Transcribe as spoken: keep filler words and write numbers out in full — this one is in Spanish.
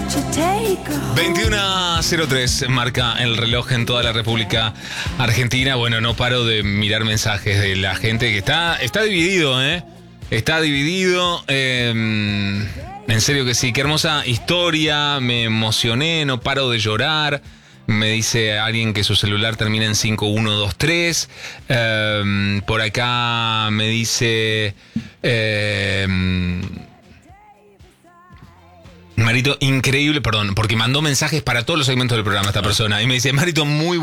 veintiuno cero tres marca el reloj en toda la República Argentina. Bueno, no paro de mirar mensajes de la gente que está, está dividido, ¿eh? Está dividido. Eh, en serio que sí, qué hermosa historia. Me emocioné, no paro de llorar. Me dice alguien que su celular termina en cinco uno dos tres. Eh, por acá me dice... Eh, Marito, increíble, perdón, porque mandó mensajes para todos los segmentos del programa esta persona. Y me dice, Marito, muy